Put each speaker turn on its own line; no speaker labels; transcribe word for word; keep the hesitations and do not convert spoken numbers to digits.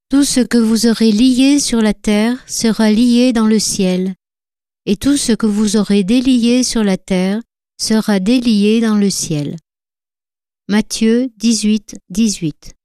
Tout ce que vous aurez lié sur la terre sera lié dans le ciel, et tout ce que vous aurez délié sur la terre sera délié dans le ciel. Matthieu dix-huit, dix-huit.